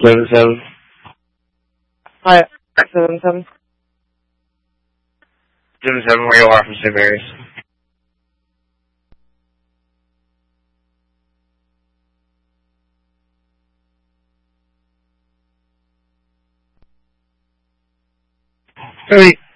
7-7. Hi, 7-7. 7-7, where you are from St. Mary's. Hey.